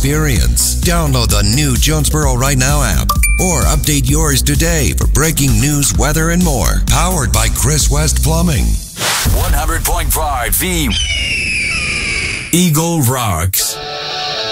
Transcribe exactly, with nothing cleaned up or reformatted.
experience. Download the new Jonesboro Right Now app or update yours today for breaking news, weather, and more. Powered by Chris West Plumbing. one hundred point five The Eagle Rocks.